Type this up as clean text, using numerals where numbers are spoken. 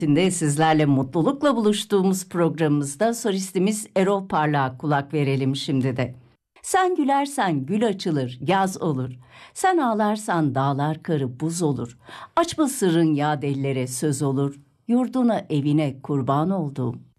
Şimdi sizlerle mutlulukla buluştuğumuz programımızda solistimiz Erol Parlak'a kulak verelim şimdi de. Sen gülersen gül açılır, yaz olur. Sen ağlarsan dağlar karı buz olur. Açma sırrın ya dellere söz olur. Yurduna evine kurban olduğum.